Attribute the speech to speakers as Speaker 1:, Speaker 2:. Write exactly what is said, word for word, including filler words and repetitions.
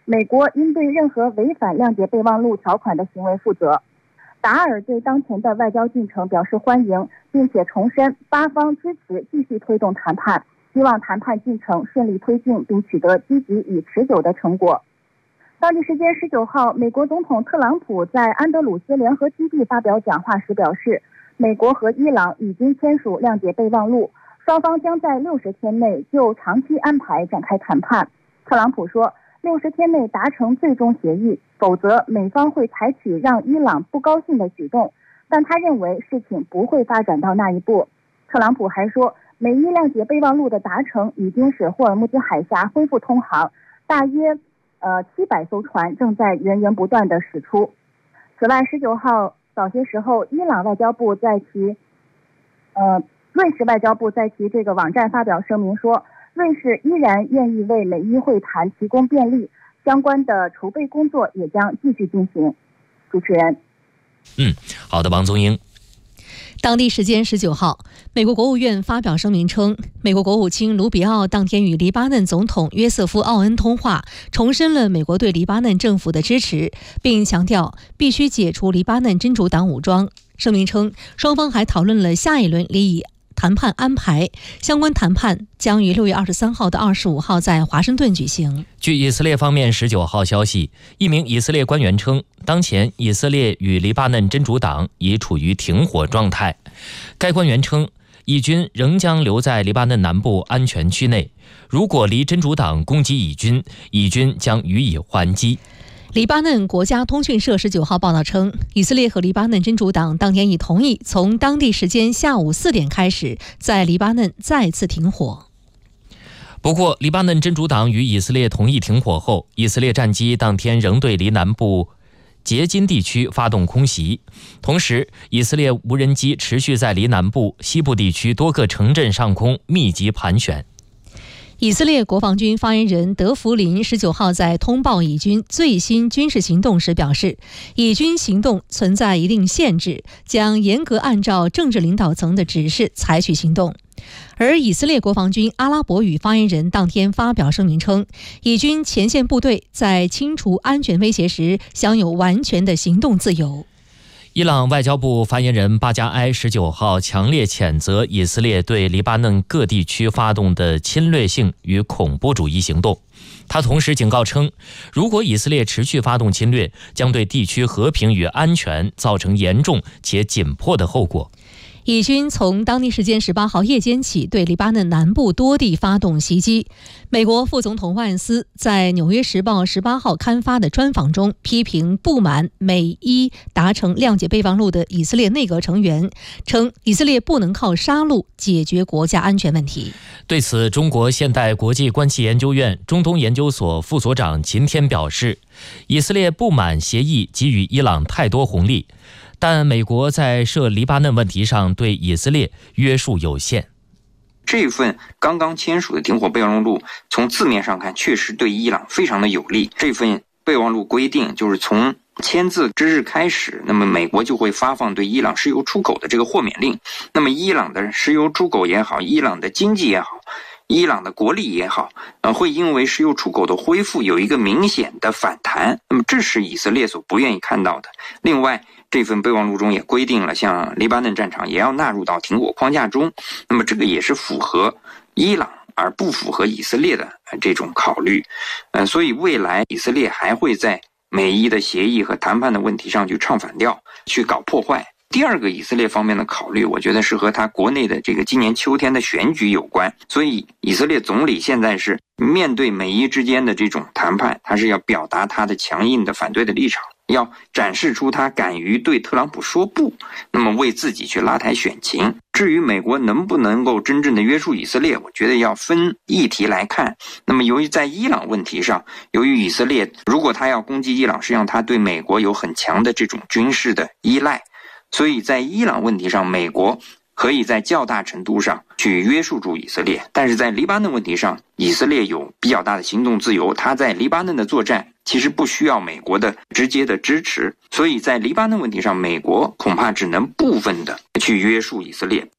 Speaker 1: 美国应对任何违反谅解备忘录条款的行为负责。达尔对当前的外交进程表示欢迎，并且重申巴方支持继续推动谈判，希望谈判进程顺利推进，并取得积极与持久的成果。当地时间十九号，美国总统特朗普在安德鲁斯联合基地发表讲话时表示，美国和伊朗已经签署谅解备忘录，双方将在六十天内就长期安排展开谈判。特朗普说，六十天内达成最终协议，否则美方会采取让伊朗不高兴的举动，但他认为事情不会发展到那一步。特朗普还说，美伊谅解备忘录的达成已经使霍尔木兹海峡恢复通航，大约呃七百艘船正在源源不断地驶出。此外，十九号早些时候，伊朗外交部在其呃瑞士外交部在其这个网站发表声明说，瑞士依然愿意为美伊会谈提供便利，相关的筹备工作也将继续进行。主持人，
Speaker 2: 嗯，好的，王宗英。
Speaker 3: 当地时间十九号，美国国务院发表声明称，美国国务卿卢比奥当天与黎巴嫩总统约瑟夫·奥恩通话，重申了美国对黎巴嫩政府的支持，并强调必须解除黎巴嫩真主党武装。声明称，双方还讨论了下一轮离以谈判安排，相关谈判将于六月二十三号到二十五号在华盛顿举行。
Speaker 2: 据以色列方面十九号消息，一名以色列官员称，当前以色列与黎巴嫩真主党已处于停火状态。该官员称，以军仍将留在黎巴嫩南部安全区内，如果黎真主党攻击以军，以军将予以还击。
Speaker 3: 黎巴嫩国家通讯社十九号报道称，以色列和黎巴嫩真主党当天已同意从当地时间下午四点开始，在黎巴嫩再次停火。
Speaker 2: 不过，黎巴嫩真主党与以色列同意停火后，以色列战机当天仍对黎南部杰金地区发动空袭，同时，以色列无人机持续在黎南部、西部地区多个城镇上空密集盘旋。
Speaker 3: 以色列国防军发言人德弗林十九号在通报以军最新军事行动时表示，以军行动存在一定限制，将严格按照政治领导层的指示采取行动。而以色列国防军阿拉伯语发言人当天发表声明称，以军前线部队在清除安全威胁时享有完全的行动自由。
Speaker 2: 伊朗外交部发言人巴加埃十九号强烈谴责以色列对黎巴嫩各地区发动的侵略性与恐怖主义行动。他同时警告称，如果以色列持续发动侵略，将对地区和平与安全造成严重且紧迫的后果。
Speaker 3: 以军从当地时间十八号夜间起对黎巴嫩南部多地发动袭击。美国副总统万斯在《纽约时报》十八号刊发的专访中批评不满美伊达成谅解备忘录的以色列内阁成员，称以色列不能靠杀戮解决国家安全问题。
Speaker 2: 对此，中国现代国际关系研究院中东研究所副所长秦天表示，以色列不满协议给予伊朗太多红利，但美国在涉黎巴嫩问题上对以色列约束有限。
Speaker 4: 这份刚刚签署的停火备忘录，从字面上看确实对伊朗非常的有利。这份备忘录规定，就是从签字之日开始，那么美国就会发放对伊朗石油出口的这个豁免令。那么伊朗的石油出口也好，伊朗的经济也好，伊朗的国力也好，呃，会因为石油出口的恢复有一个明显的反弹。那么这是以色列所不愿意看到的。另外，这份备忘录中也规定了，像黎巴嫩战场也要纳入到停火框架中。那么这个也是符合伊朗而不符合以色列的这种考虑。呃，所以未来以色列还会在美伊的协议和谈判的问题上去唱反调，去搞破坏。第二个以色列方面的考虑，我觉得是和他国内的这个今年秋天的选举有关。所以以色列总理现在是面对美伊之间的这种谈判，他是要表达他的强硬的反对的立场，要展示出他敢于对特朗普说不，那么为自己去拉抬选情。至于美国能不能够真正的约束以色列，我觉得要分议题来看。那么由于在伊朗问题上，由于以色列如果他要攻击伊朗，实际上他对美国有很强的这种军事的依赖，所以在伊朗问题上，美国可以在较大程度上去约束住以色列。但是在黎巴嫩问题上，以色列有比较大的行动自由，他在黎巴嫩的作战其实不需要美国的直接的支持，所以在黎巴嫩问题上，美国恐怕只能部分的去约束以色列。